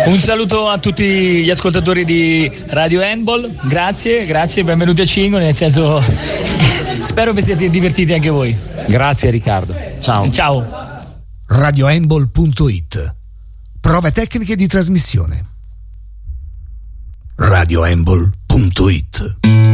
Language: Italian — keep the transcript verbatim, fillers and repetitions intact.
Un saluto a tutti gli ascoltatori di Radio Handball, grazie, grazie, benvenuti a Cingoli, nel senso spero vi siate divertiti anche voi. Grazie Riccardo, ciao. Ciao. radio handball punto it. Prove tecniche di trasmissione. radio handball punto it.